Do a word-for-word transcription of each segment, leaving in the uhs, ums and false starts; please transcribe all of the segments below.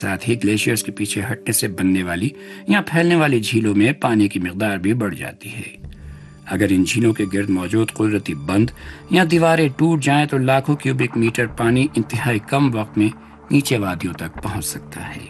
ساتھ ہی گلیشیئرز کے پیچھے ہٹنے سے بننے والی یا پھیلنے والی جھیلوں میں پانی کی مقدار بھی بڑھ جاتی ہے۔ اگر ان جھیلوں کے گرد موجود قدرتی بند یا دیواریں ٹوٹ جائیں تو لاکھوں کیوبک میٹر پانی انتہائی کم وقت میں نیچے وادیوں تک پہنچ سکتا ہے۔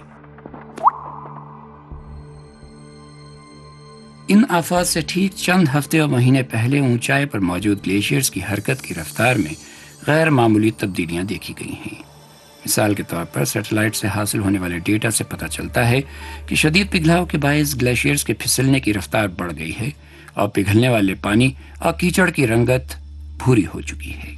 ان آفات سے ٹھیک چند ہفتے اور مہینے پہلے اونچائی پر موجود گلیشیئرز کی حرکت کی رفتار میں غیر معمولی تبدیلیاں دیکھی گئی ہیں۔ مثال کے طور پر سیٹلائٹ سے حاصل ہونے والے ڈیٹا سے پتہ چلتا ہے کہ شدید پگھلاؤ کے باعث گلیشیئرز کے پھسلنے کی رفتار بڑھ گئی ہے اور پگھلنے والے پانی اور کیچڑ کی رنگت بھوری ہو چکی ہے۔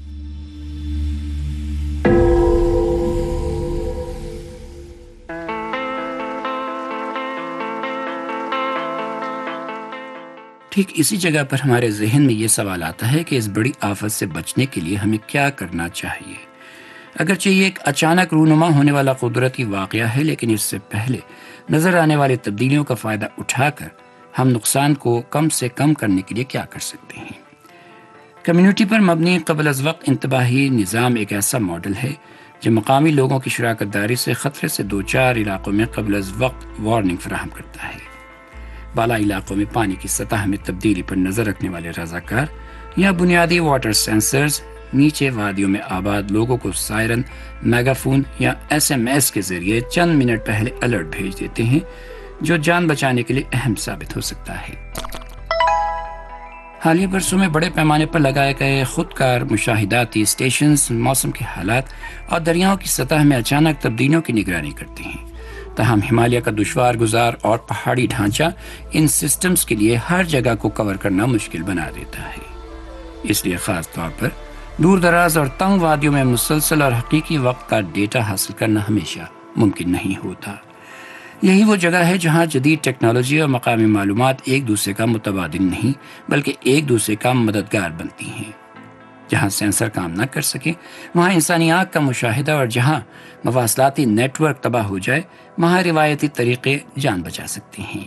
ٹھیک اسی جگہ پر ہمارے ذہن میں یہ سوال آتا ہے کہ اس بڑی آفت سے بچنے کے لیے ہمیں کیا کرنا چاہیے۔ اگرچہ یہ ایک اچانک رونما ہونے والا قدرتی واقعہ ہے، لیکن اس سے پہلے نظر آنے والی تبدیلیوں کا فائدہ اٹھا کر ہم نقصان کو کم سے کم کرنے کے لیے کیا کر سکتے ہیں۔ کمیونٹی پر مبنی قبل از وقت انتباہی نظام ایک ایسا ماڈل ہے جو مقامی لوگوں کی شراکت داری سے خطرے سے دوچار علاقوں میں قبل از وقت وارننگ فراہم کرتا ہے۔ بالا علاقوں میں پانی کی سطح میں تبدیلی پر نظر رکھنے والے رضاکار یا بنیادی واٹر سینسرز نیچے وادیوں میں آباد لوگوں کو سائرن، میگا فون یا ایس ایم ایس کے ذریعے چند منٹ پہلے الرٹ بھیج دیتے ہیں، جو جان بچانے کے لیے اہم ثابت ہو سکتا ہے۔ حالیہ برسوں میں بڑے پیمانے پر لگائے گئے خودکار مشاہداتی اسٹیشنز موسم کے حالات اور دریاؤں کی سطح میں اچانک تبدیلیوں کی نگرانی کرتے ہیں۔ تاہم ہمالیہ کا دشوار گزار اور پہاڑی ڈھانچہ ان سسٹمز کے لیے ہر جگہ کو کور کرنا مشکل بنا دیتا ہے۔ اس لیے خاص طور پر دور دراز اور تنگ وادیوں میں مسلسل اور حقیقی وقت کا ڈیٹا حاصل کرنا ہمیشہ ممکن نہیں ہوتا۔ یہی وہ جگہ ہے جہاں جدید ٹیکنالوجی اور مقامی معلومات ایک دوسرے کا متبادل نہیں بلکہ ایک دوسرے کا مددگار بنتی ہیں۔ جہاں سینسر کام نہ کر سکے وہاں انسانی آنکھ کا مشاہدہ، اور جہاں مواصلاتی نیٹ ورک تباہ ہو جائے وہاں روایتی طریقے جان بچا سکتے ہیں۔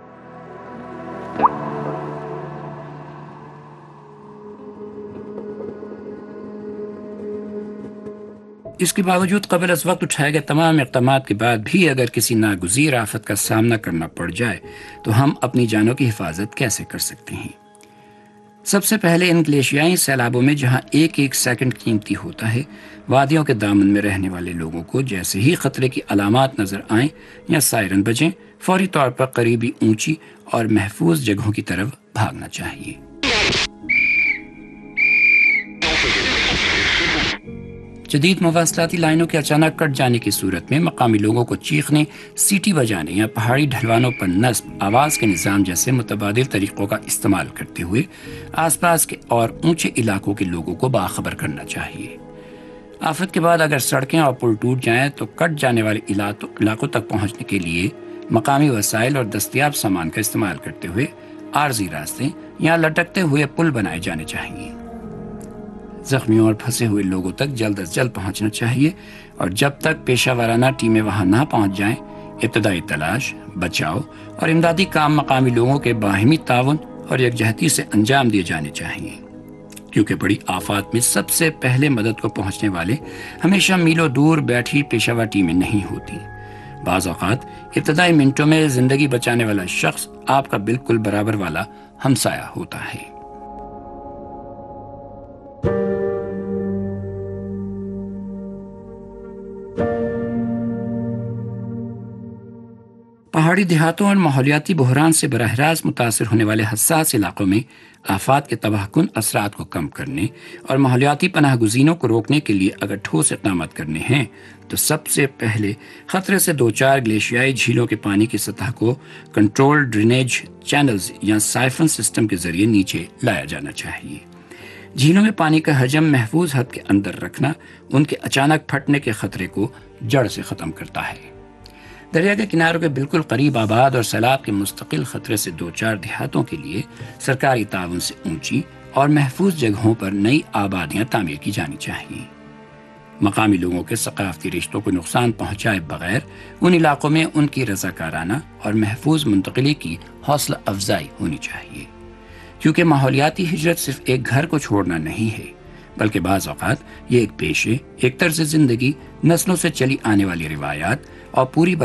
اس کے باوجود قبل از وقت اٹھائے گئے تمام اقدامات کے بعد بھی اگر کسی ناگزیر آفت کا سامنا کرنا پڑ جائے تو ہم اپنی جانوں کی حفاظت کیسے کر سکتے ہیں؟ سب سے پہلے ان گلیشیائی سیلابوں میں جہاں ایک ایک سیکنڈ قیمتی ہوتا ہے، وادیوں کے دامن میں رہنے والے لوگوں کو جیسے ہی خطرے کی علامات نظر آئیں یا سائرن بجیں، فوری طور پر قریبی اونچی اور محفوظ جگہوں کی طرف بھاگنا چاہیے۔ جدید مواصلاتی لائنوں کے اچانک کٹ جانے کی صورت میں مقامی لوگوں کو چیخنے، سیٹی بجانے یا پہاڑی ڈھلوانوں پر نصب آواز کے نظام جیسے متبادل طریقوں کا استعمال کرتے ہوئے آس پاس کے اور اونچے علاقوں کے لوگوں کو باخبر کرنا چاہیے۔ آفت کے بعد اگر سڑکیں اور پل ٹوٹ جائیں تو کٹ جانے والے علاقوں تک پہنچنے کے لیے مقامی وسائل اور دستیاب سامان کا استعمال کرتے ہوئے عارضی راستے یا لٹکتے ہوئے پل بنائے جانے چاہیے۔ زخمیوں اور پھنسے ہوئے لوگوں تک جلد از جلد پہنچنا چاہیے، اور جب تک پیشہ ورانہ ٹیمیں وہاں نہ پہنچ جائیں ابتدائی تلاش، بچاؤ اور امدادی کام مقامی لوگوں کے باہمی تعاون اور یکجہتی سے انجام دیے جانے چاہیے، کیونکہ بڑی آفات میں سب سے پہلے مدد کو پہنچنے والے ہمیشہ میلوں دور بیٹھی پیشہ ور ٹیمیں نہیں ہوتی۔ بعض اوقات ابتدائی منٹوں میں زندگی بچانے والا شخص آپ کا بالکل برابر والا ہمسایہ ہوتا ہے۔ پہاڑی دیہاتوں اور ماحولیاتی بحران سے براہ راست متاثر ہونے والے حساس علاقوں میں آفات کے تباہ کن اثرات کو کم کرنے اور ماحولیاتی پناہ گزینوں کو روکنے کے لیے اگر ٹھوس اقدامات کرنے ہیں تو سب سے پہلے خطرے سے دوچار گلیشیائی جھیلوں کے پانی کی سطح کو کنٹرول ڈرینیج چینلز یا سائفن سسٹم کے ذریعے نیچے لایا جانا چاہیے۔ جھیلوں میں پانی کا حجم محفوظ حد کے اندر رکھنا ان کے اچانک پھٹنے کے خطرے کو جڑ سے ختم کرتا ہے۔ دریا کے کناروں کے بالکل قریب آباد اور سیلاب کے مستقل خطرے سے دوچار دیہاتوں کے لیے سرکاری تعاون سے اونچی اور محفوظ جگہوں پر نئی آبادیاں تعمیر کی جانی چاہیے۔ مقامی لوگوں کے ثقافتی رشتوں کو نقصان پہنچائے بغیر ان علاقوں میں ان کی رضاکارانہ اور محفوظ منتقلی کی حوصلہ افزائی ہونی چاہیے، کیونکہ ماحولیاتی ہجرت صرف ایک گھر کو چھوڑنا نہیں ہے بلکہ بعض اوقات یہ ایک پیشے، ایک طرز زندگی، نسلوں سے چلی آنے والی روایات اور پوری